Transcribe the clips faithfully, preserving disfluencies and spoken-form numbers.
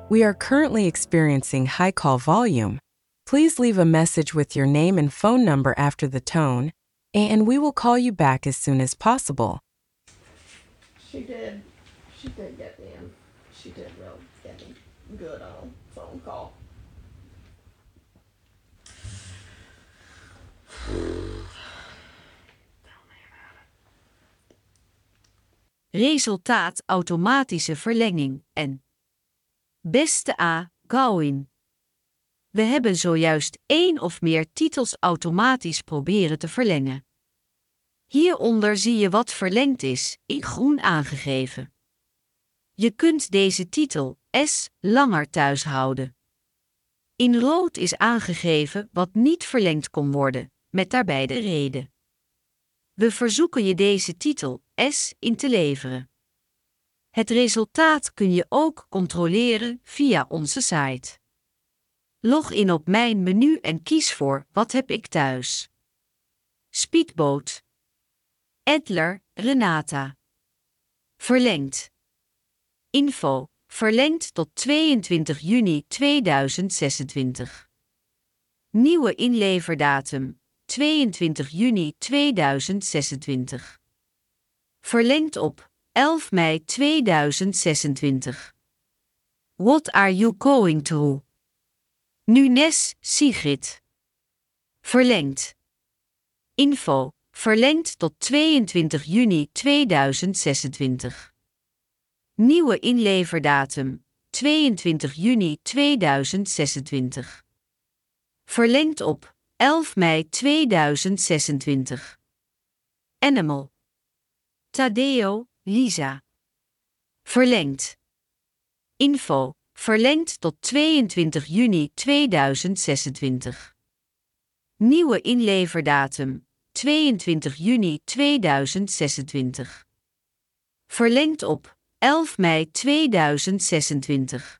We are currently experiencing high call volume. Please leave a message with your name and phone number after the tone, and we will call you back as soon as possible. She did. She did get me in. She did real get me good on a phone call. Resultaat automatische verlenging en Beste A. Gouin. We hebben zojuist één of meer titels automatisch proberen te verlengen. Hieronder zie je wat verlengd is, in groen aangegeven. Je kunt deze titel S langer thuis houden. In rood is aangegeven wat niet verlengd kon worden, met daarbij de reden. We verzoeken je deze titel S in te leveren. Het resultaat kun je ook controleren via onze site. Log in op Mijn menu en kies voor Wat heb ik thuis? Speedboot. Adler, Renata. Verlengd. Info. Verlengd tot tweeëntwintig juni tweeduizend zesentwintig. Nieuwe inleverdatum. tweeëntwintig juni tweeduizend zesentwintig. Verlengd op elf mei tweeduizend zesentwintig. What are you going to? Nunes, Sigrid. Verlengd. Info. Verlengd tot tweeëntwintig juni tweeduizend zesentwintig. Nieuwe inleverdatum. tweeëntwintig juni tweeduizend zesentwintig. Verlengd op elf mei tweeduizend zesentwintig. Animal. Tadeo, Lisa. Verlengd. Info. Verlengd tot tweeëntwintig juni tweeduizend zesentwintig. Nieuwe inleverdatum. tweeëntwintig juni tweeduizend zesentwintig. Verlengd op elf mei tweeduizend zesentwintig.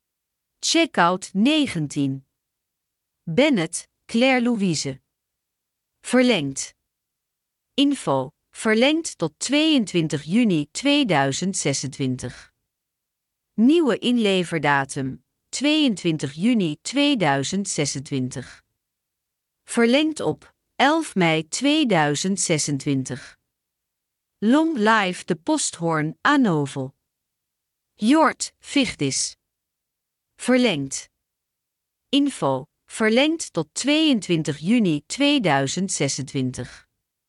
Checkout negentien. Bennett, Claire Louise. Verlengd. Info. Verlengd tot tweeëntwintig juni tweeduizend zesentwintig. Nieuwe inleverdatum. tweeëntwintig juni tweeduizend zesentwintig. Verlengd op elf mei tweeduizend zesentwintig. Long live de Posthoorn aan Novel. Jort, Vigdis. Verlengd. Info. Verlengd tot tweeëntwintig juni tweeduizend zesentwintig.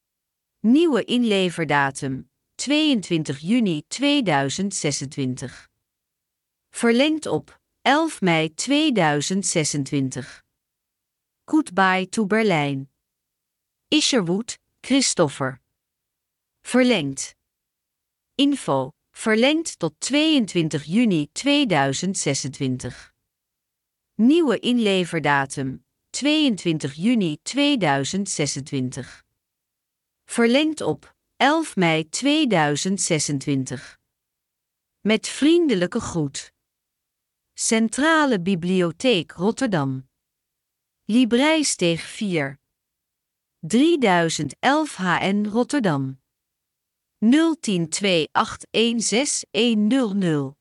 Nieuwe inleverdatum. tweeëntwintig juni tweeduizend zesentwintig. Verlengd op elf mei tweeduizend zesentwintig. Goodbye to Berlijn. Isherwood, Christopher. Verlengd. Info. Verlengd tot tweeëntwintig juni tweeduizend zesentwintig. Nieuwe inleverdatum. tweeëntwintig juni tweeduizend zesentwintig. Verlengd op elf mei tweeduizend zesentwintig. Met vriendelijke groet. Centrale Bibliotheek Rotterdam. Librijsteeg vier. drieduizend elf H N Rotterdam. nul tien twee acht een zes een nul nul.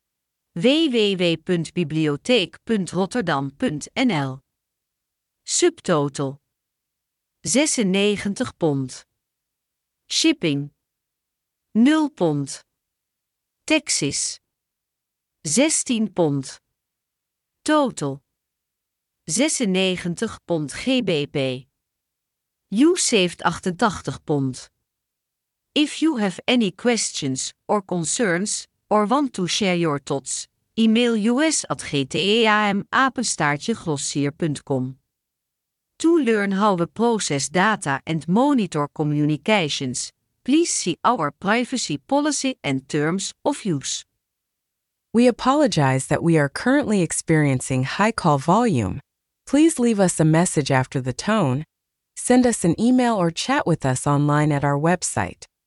w w w punt bibliotheek punt rotterdam punt n l. Subtotal. zesennegentig pond. Shipping. nul pond. Taxes. zestien pond. Total. zesennegentig pond G B P. Use saved achtentachtig pond. If you have any questions or concerns, or want to share your thoughts, email us at gteam apenstaartje glossier punt com. To learn how we process data and monitor communications, please see our privacy policy and terms of use. We apologize that we are currently experiencing high call volume. Please leave us a message after the tone. Send us an email or chat with us online at our website.